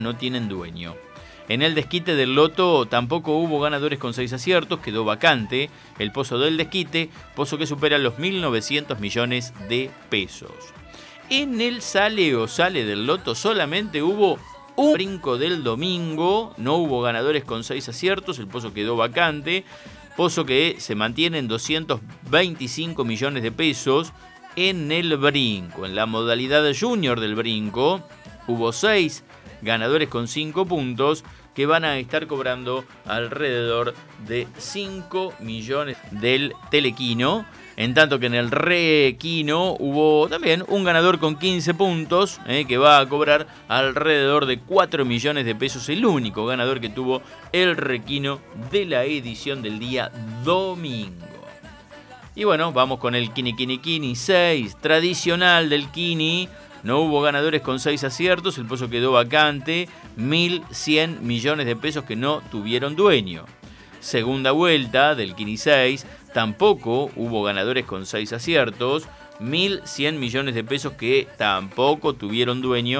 no tienen dueño. En el desquite del loto tampoco hubo ganadores con 6 aciertos, quedó vacante el pozo del desquite, pozo que supera los 1.900 millones de pesos. En el sale o sale del loto solamente hubo un brinco del domingo, no hubo ganadores con 6 aciertos, el pozo quedó vacante, pozo que se mantiene en 225 millones de pesos. En el brinco, en la modalidad junior del brinco, hubo 6 ganadores con 5 puntos que van a estar cobrando alrededor de 5 millones del telequino. En tanto que en el requino hubo también un ganador con 15 puntos que va a cobrar alrededor de 4 millones de pesos. El único ganador que tuvo el requino de la edición del día domingo. Y bueno, vamos con el Kini 6, tradicional del Kini. No hubo ganadores con 6 aciertos, el pozo quedó vacante, 1.100 millones de pesos que no tuvieron dueño. Segunda vuelta del Kini 6, tampoco hubo ganadores con 6 aciertos, 1.100 millones de pesos que tampoco tuvieron dueño.